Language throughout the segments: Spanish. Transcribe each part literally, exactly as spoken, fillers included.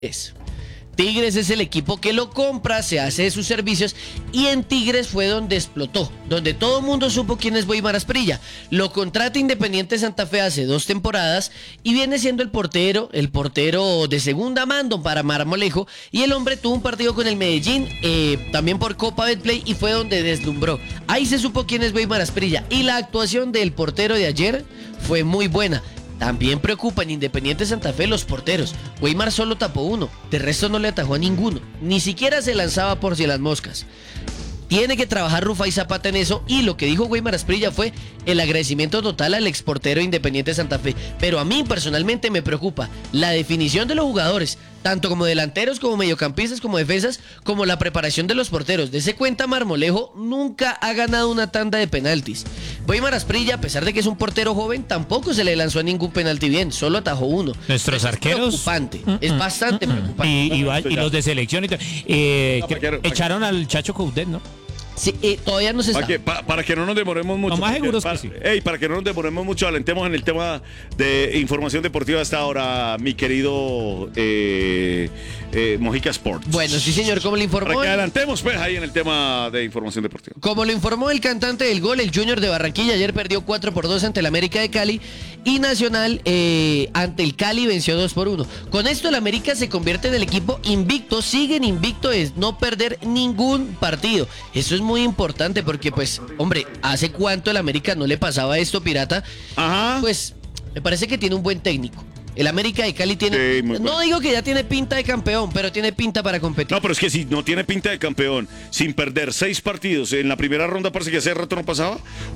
Es. Tigres es el equipo que lo compra, se hace de sus servicios y en Tigres fue donde explotó, donde todo el mundo supo quién es Weimar Asprilla. Lo contrata Independiente Santa Fe hace dos temporadas y viene siendo el portero, el portero de segunda mando para Marmolejo, y el hombre tuvo un partido con el Medellín, eh, también por Copa Betplay, y fue donde deslumbró. Ahí se supo quién es Weimar Asprilla y la actuación del portero de ayer fue muy buena. También preocupa en Independiente Santa Fe los porteros. Weimar solo tapó uno, de resto no le atajó a ninguno. Ni siquiera se lanzaba por si las moscas. Tiene que trabajar Rufai Zapata en eso, y lo que dijo Weimar Asprilla fue el agradecimiento total al exportero Independiente Santa Fe. Pero a mí personalmente me preocupa la definición de los jugadores, tanto como delanteros, como mediocampistas, como defensas, como la preparación de los porteros. Dese cuenta, Marmolejo nunca ha ganado una tanda de penaltis. Weimar Asprilla, a pesar de que es un portero joven, tampoco se le lanzó a ningún penalti bien, solo atajó uno. Nuestros Pues arqueros. Es preocupante, mm, es bastante mm, preocupante. Y, y, va- y los de selección y todo. Eh, No, que- para que- para que- echaron al Chacho Coudet, ¿no? Sí, eh, todavía no se Para sabe. que, pa- para que no nos demoremos mucho. Lo más porque- seguro es que para, sí. ey, para que no nos demoremos mucho, alentemos en el tema de información deportiva hasta ahora, mi querido eh, eh, Mojica Sports. Bueno, sí señor, como le Para informó... que adelantemos pues ahí en el tema de información deportiva. Como lo informó el cantante del gol, el Junior de Barranquilla ayer perdió cuatro por dos ante el América de Cali, y Nacional eh, ante el Cali venció dos por uno. Con esto el América se convierte en el equipo invicto, siguen invicto de no perder ningún partido. Eso es muy importante porque pues, hombre, ¿hace cuánto el América no le pasaba esto, Pirata? Ajá. Pues me parece que tiene un buen técnico. El América de Cali tiene... Sí, muy no bueno. digo que ya tiene pinta de campeón, pero tiene pinta para competir. No, pero es que si no tiene pinta de campeón, sin perder seis partidos en la primera ronda, parece que hace rato no pasaba.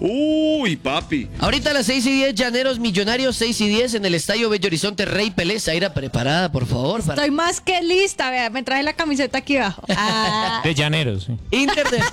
Uy, papi. Ahorita a las seis y diez, Llaneros Millonarios, seis y diez en el Estadio Bello Horizonte, Rey Pelé. Zaira, preparada, por favor. Para... Estoy más que lista, vea, me traje la camiseta aquí abajo. Ah. De Llaneros, sí. Inter de...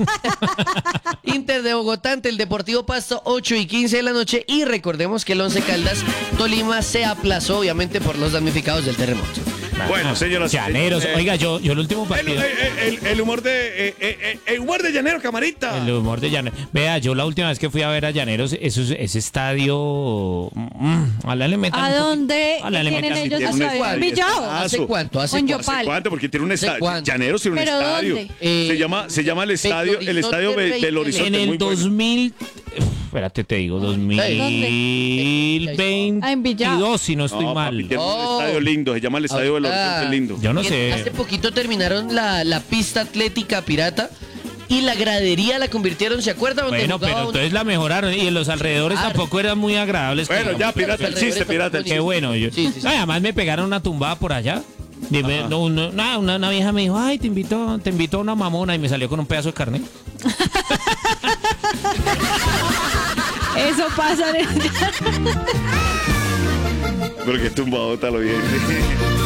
Inter de Bogotá ante el Deportivo Pasto, ocho y quince de la noche. Y recordemos que el Once Caldas Tolima se aplazó, obviamente, por los damnificados del terremoto. Bueno, señoras y Llaneros. señores, eh, Oiga, yo, yo el último El, partido. el- el- el humor de eh, eh, eh, el humor de Llanero, camarita. El humor de Llaneros. Vea, yo la última vez que fui a ver a Llaneros, eso, es- ese estadio. Mm, ojalá le metan. ¿A un poquito- dónde ojalá le tienen metan- ellos Tiene los un estadios? estadio, ¿Villao? estadazo. ¿Hace cuánto? ¿Hace Con cuánto? Yopal. ¿Hace cuánto? Porque tiene un ¿Hace estadio. cuánto? Llaneros tiene un ¿Pero estadio. dónde? Eh, se llama, se llama el estadio, el estadio Horizonte, Be- del Horizonte. En el muy bueno. dos mil. Espérate, te digo, dos mil Ah, en Villao. veintidós, si no estoy No, mal. papi, tiene Oh. un estadio lindo, se llama el estadio del Ahorita- Horizonte lindo. Yo no Y sé. Hace poquito terminaron la, la pista atlética Pirata y la gradería la convirtieron, ¿se acuerdan? Donde Bueno, jugaba pero uno? entonces la mejoraron y en los alrededores Claro. tampoco eran muy agradables. Bueno, que- ya, pirata el chiste, pirata el Qué chiste. bueno. Yo, Sí, sí, sí. Ay, además me pegaron una tumbada por allá. Dime, no, no, nada, una, una vieja me dijo, ay, te invitó, te invitó una mamona y me salió con un pedazo de carne. Eso pasa. en el- Pero que tumbadota lo bien.